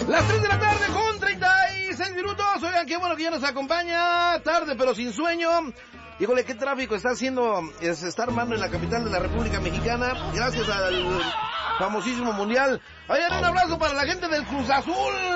Las 3 de la tarde con 36 minutos. Oigan, qué bueno que ya nos acompaña. Tarde pero sin sueño. Híjole, qué tráfico está haciendo, se está armando en la capital de la República Mexicana. Gracias al famosísimo Mundial. Oigan, un abrazo para la gente del Cruz Azul,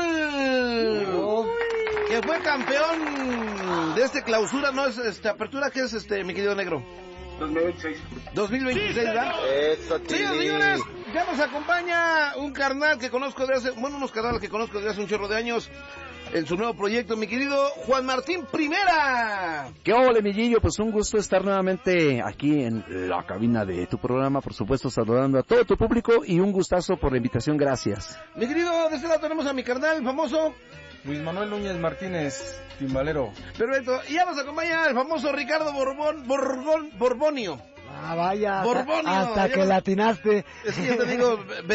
que fue campeón de clausura, no es apertura, ¿qué es mi querido negro? 2026, ¿verdad? Sí, señores, ya nos acompaña un carnal que conozco de hace, unos carnales que conozco de hace un chorro de años, en su nuevo proyecto, mi querido Juan Martín Primera. ¿Qué ole, mi Gillo? Pues un gusto estar nuevamente aquí en la cabina de tu programa, por supuesto, saludando a todo tu público y un gustazo por la invitación, gracias. Mi querido, de este lado tenemos a mi carnal, el famoso Luis Manuel Núñez Martínez, timbalero. Perfecto, y ya nos acompaña el famoso Ricardo Borbonio. Ah, vaya, Borbonio, hasta que latinaste. Es que yo te digo,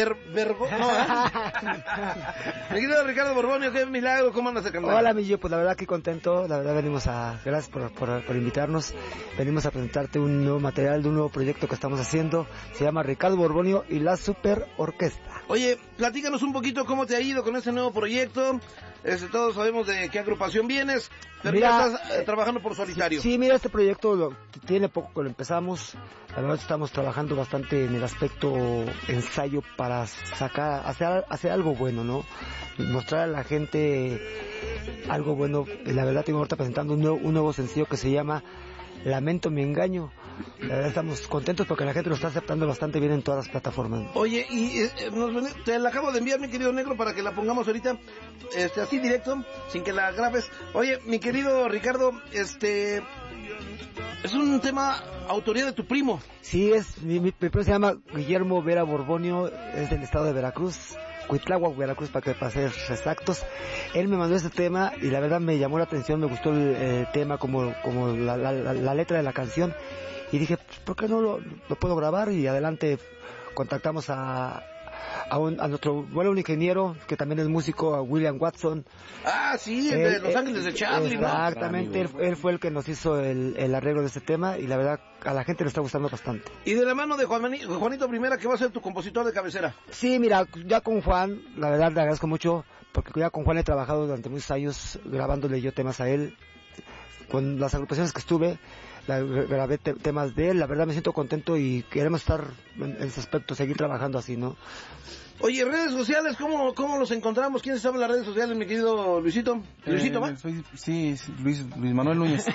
Mi querido Ricardo Borbonio, qué milagro, ¿cómo andas, carnal? Hola, mi Gillo, pues la verdad que contento, la verdad gracias por invitarnos, venimos a presentarte un nuevo material de un nuevo proyecto que estamos haciendo, se llama Ricardo Borbonio y la Super Orquesta. Oye, platícanos un poquito cómo te ha ido con ese nuevo proyecto. Todos sabemos de qué agrupación vienes, pero mira, ya estás trabajando por solitario. Sí, mira, este proyecto tiene poco que lo empezamos. La verdad estamos trabajando bastante en el aspecto ensayo para hacer algo bueno, ¿no? Mostrar a la gente algo bueno. La verdad tengo ahorita presentando un nuevo sencillo que se llama Lamento mi engaño. La verdad estamos contentos porque la gente lo está aceptando bastante bien en todas las plataformas. Oye, y te la acabo de enviar, mi querido negro, para que la pongamos ahorita, así directo, sin que la grabes. Oye, mi querido Ricardo, es un tema autoría de tu primo. Sí, mi primo se llama Guillermo Vera Borbonio, es del estado de Veracruz, Cuitláhuac, Veracruz, para ser exactos. Él me mandó este tema y la verdad me llamó la atención, me gustó el tema como la letra de la canción, y dije, ¿por qué no lo puedo grabar? Y adelante contactamos a nuestro un ingeniero que también es músico, a William Watson. Ah, sí, de Los Ángeles de Charlie. Exactamente, ¿no? Él fue el que nos hizo el arreglo de este tema y la verdad a la gente le está gustando bastante. Y de la mano de Juanito Primera, que va a ser tu compositor de cabecera. Sí, mira, ya con Juan, la verdad le agradezco mucho, porque ya con Juan he trabajado durante muchos años grabándole yo temas a él. Con las agrupaciones que estuve, grabé temas de él, la verdad me siento contento y queremos estar en ese aspecto, seguir trabajando así, ¿no? Oye, redes sociales, ¿cómo los encontramos? ¿Quiénes saben las redes sociales, mi querido Luisito? ¿Luisito va? Sí, Luis Manuel Núñez.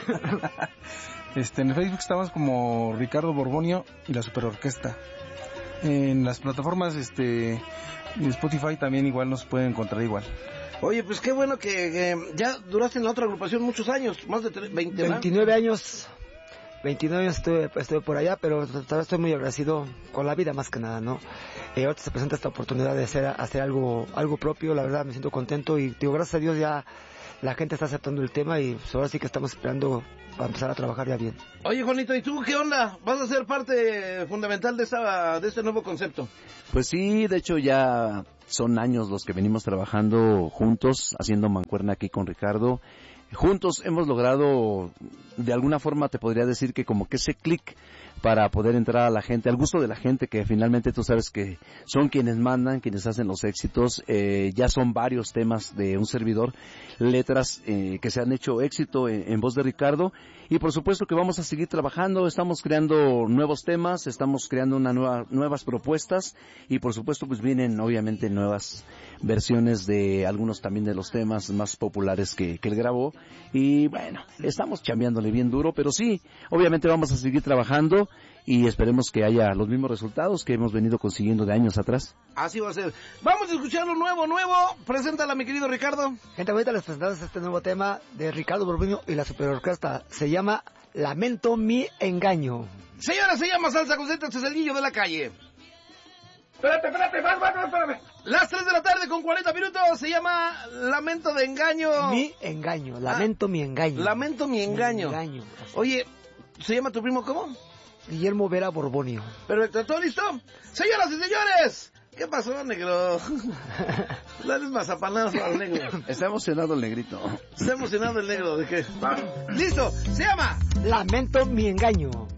En el Facebook estamos como Ricardo Borbonio y la Super Orquesta. En las plataformas, en Spotify también igual nos pueden encontrar igual. Oye, pues qué bueno que ya duraste en la otra agrupación muchos años, más de 29 años. 29 años estuve por allá, pero estoy muy agradecido con la vida más que nada, ¿no? Ahorita se presenta esta oportunidad de hacer algo propio, la verdad me siento contento y digo, gracias a Dios ya la gente está aceptando el tema y pues ahora sí que estamos esperando para empezar a trabajar ya bien. Oye, Juanito, ¿y tú qué onda? ¿Vas a ser parte fundamental de este nuevo concepto? Pues sí, de hecho ya son años los que venimos trabajando juntos, haciendo mancuerna aquí con Ricardo. Juntos hemos logrado, de alguna forma te podría decir que como que ese clic para poder entrar a la gente, al gusto de la gente, que finalmente tú sabes que son quienes mandan, quienes hacen los éxitos. Ya son varios temas de un servidor, letras que se han hecho éxito en voz de Ricardo, y por supuesto que vamos a seguir trabajando, estamos creando nuevos temas, estamos creando nuevas propuestas, y por supuesto pues vienen obviamente nuevas versiones de algunos también de los temas más populares que él grabó, y bueno, estamos chambeándole bien duro, pero sí, obviamente vamos a seguir trabajando y esperemos que haya los mismos resultados que hemos venido consiguiendo de años atrás. Así va a ser. Vamos a escuchar lo nuevo. Preséntala, mi querido Ricardo. Gente, ahorita les presentamos este nuevo tema de Ricardo Borbonio y la Super Orquesta. Se llama Lamento mi engaño. Señora, se llama Salsa con Z, este es el niño de la calle. Espérame. Las 3 de la tarde con 40 minutos, se llama Lamento de engaño. Mi engaño, lamento mi engaño. Lamento mi engaño. Oye, ¿se llama tu primo cómo? Guillermo Vera Borbonio. Perfecto, ¿todo listo? Señoras y señores, ¿qué pasó, negro? Dale mazapanazo al negro. Está emocionado el negrito. Está emocionado el negro, ¿de qué? ¿Listo? Se llama Lamento mi engaño.